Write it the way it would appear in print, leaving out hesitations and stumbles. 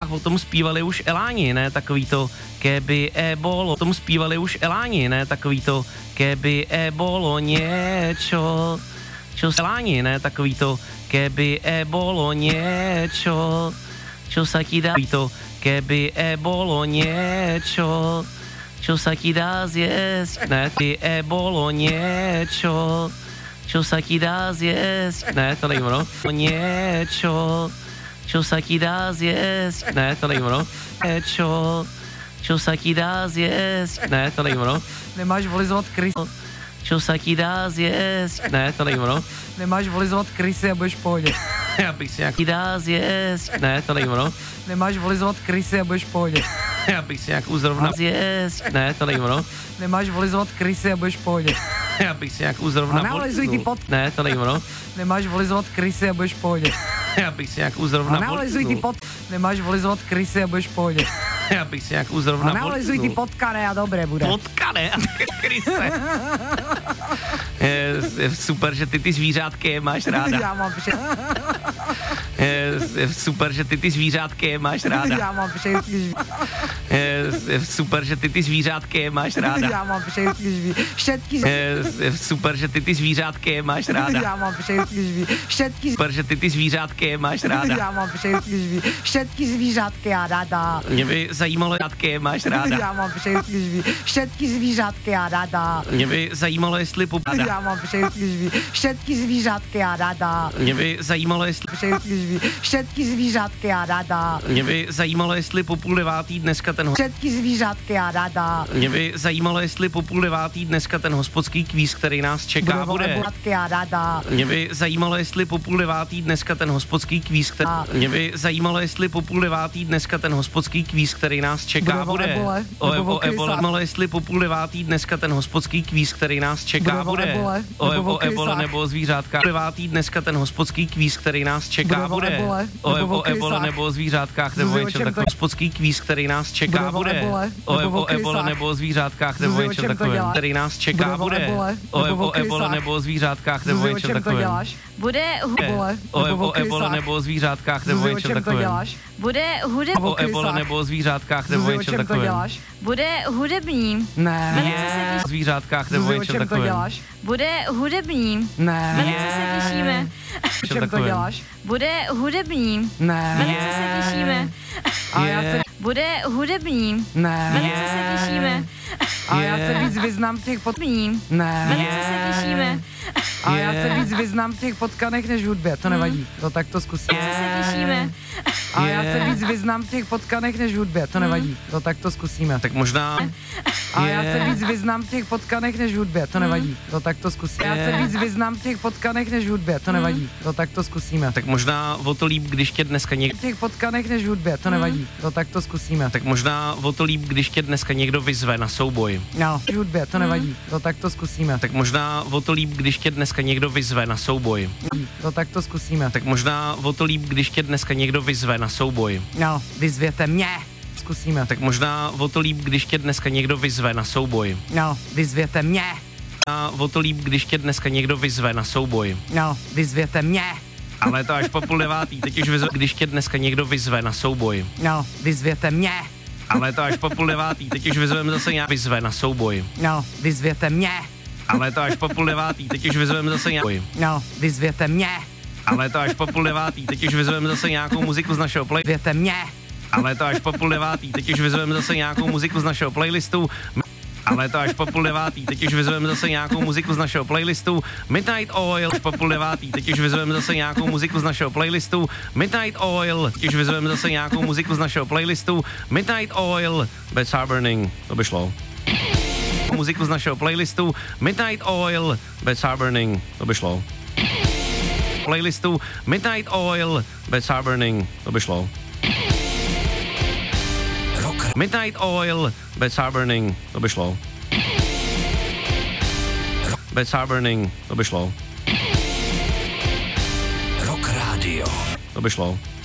O tom zpívali už Eláni, ne takový to keby ebolo. O tom zpívali už Eláni, ne takový to keby ebolo niečo. Čo Eláni, ne takový to keby ebolo niečo. Čo sa ti dá to keby ebolo niečo. Čo sa ti dá zjesť, ne, ty ebolo niečo. Čo sa ti dá zjesť, ne, to není ono. Niečo. Čo sa ti dá zjesť, ne, to není ono. Niečo. Čo sa ti dá zjesť, ne, to není ono. Nemáš volizovat krysy. Čo sa ti dá zjesť, ne, to není ono. Nemáš volizovat krysy a budeš v pohodě. Já bych si nějak dá zjesť, ne, to není ono. Nemáš volizovat krysy a budeš v pohodě. Já bych si nějak uzrovnal zjesť, ne, to není ono. Nemáš volizovat krysy a budeš v pohodě. Já bych si nějak uzrovnal. Nalezuj ty pod... Ne, to není ono. Nemáš volizovat krysy a budeš v pohodě. Já bych si nějak uzrovnal. Nalezuj ty pod... Nemáš volizovat krysy a budeš v pohodě. Já bych si nějak uzrovnal. Nalezuj ty potkané a dobré bude. Potkané a kryse. Je super, že ty zvířátky máš ráda. Já mám všechny. Je super, že ty zvířátky máš ráda. Já mám všechny. Je super, že ty zvířátky máš ráda. Já mám všechny. Všetky. Je super, že ty zvířátky máš ráda. Já mám všechny. Všetky. Super, že ty zvířátky máš ráda. Já mám všechny. Všetky zvířátky já ráda. Mě by zajímalo, jaké máš ráda. Já mám všechny. Všetky zvířátky já ráda. Mě by zajímalo, jestli popada. Já mám všechny. Všetky zvířátky já ráda. Mě by zajímalo, jestli všetky zvířátky já ráda. Mě by zajímalo, jestli po 8:30 dneska ten všetky zvířátky já ráda. Mě by zajímalo, jestli po 8:30 dneska ten hospodský kvíz, který nás čeká, bude. Já ráda. Mě by zajímalo, jestli po 8:30 dneska ten hospodský kvíz, který... Mě by zajímalo, jestli po 8:30 dneska ten hospodský kvíz, který nás čeká, bude. O ebole, jestli po 8:30 dneska ten hospodský kvíz, který nás čeká, bude. O ebole nebo zvířátka. 9. dneska ten hospodský kvíz, který nás čeká, bude. O ebole nebo o zvířátkách nebo něčem takovém. Hospodský kvíz, který nás čeká, bude. O ebole nebo o zvířátkách nebo něčem takovém. Který nás čeká, bude. O ebole nebo o zvířátkách nebo něčem takovém. Bude o ebole nebo o zvířátkách nebo něčem takovém. Bude hudební. O ebole nebo o zvířátkách nebo něčem takovém. Bude hudební. Ne. Velice se těšíme. O zvířátkách nebo něčem takovém. Bude hudební. Ne. Velice se těšíme. Čem to děláš? Bude hudební. Ne. Velice se těšíme. A já se... Bude hudební. Ne. Velice se těšíme. A já se víc vyznám v těch Ne. Velice se těšíme. A já se víc vyznám v těch potkanech než v hudbě, to nevadí, to tak to zkusím. Velice se těšíme. A já se víc vyznám v těch potkanech než v hudbě, to nevadí, to tak to zkusíme. Tak možná... A já se víc vyznám v těch potkanech než v hudbě, to nevadí, to tak to zkusíme. Já se víc vyznám v těch potkanech než v hudbě, to nevadí, to tak to zkusíme. Tak možná o to líp, když tě dneska někdo... V těch potkanech než v hudbě, to nevadí, to tak to zkusíme. Tak možná o to líp, když tě dneska někdo vyzve na souboj. No, v hudbě, to nevadí, to tak to zkusíme. Tak možná o to líp, když tě dneska někdo vyzve na souboj. To tak to zkusíme. Tak možná o to líp, když tě dneska někdo vyzve na souboj. No, vyzvěte mě. Zkusíme. Tak možná o to líp, když tě dneska někdo vyzve na souboj. No, vyzvěte mě. A o to líp, když tě dneska někdo vyzve na souboj. No, vyzvěte mě. Ale to až po 8:30, teď už vyzve, když tě dneska někdo vyzve na souboj. No, vyzvěte mě. Ale to až po 8:30, teď už vyzveme zase nějak vyzve na souboj. No, vyzvěte mě. Ale to až po 8:30, teď už vyzveme zase nějak... No, vyzvěte mě. Ale to až po 8:30, teď už vyzveme zase nějakou muziku z našeho play... Vyzvěte mě. Ale to až po 8:30, teď už vyzveme zase nějakou muziku z našeho playlistu. Ale to až po 8:30, teď už vyzveme zase nějakou muziku z našeho playlistu. Midnight Oil, po 8:30, teď už vyzveme zase nějakou muziku z našeho playlistu. Midnight Oil, teď už vyzveme zase nějakou muziku z našeho playlistu. Midnight Oil, Bad Star Burning, to by šlo. Muziku z našeho playlistu. Midnight Oil, Bad Star Burning, to by šlo. Playlistu Midnight Oil, Bad Star Burning, to by šlo. Midnight Oil, Bad Star Burning, to by šlo. Bad Star Burning, to by šlo. Rock Radio. To by šlo.